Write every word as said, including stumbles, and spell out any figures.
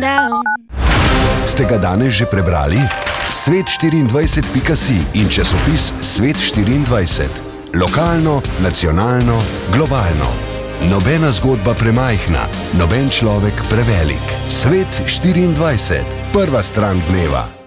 down. Ste ga danes že prebrali? svet štiriindvajset pika si in časopis Svet štiriindvajset. Lokalno, nacionalno, globalno. Nobena zgodba premajhna, noben človek prevelik. Svet štiriindvajset. Prva stran dneva.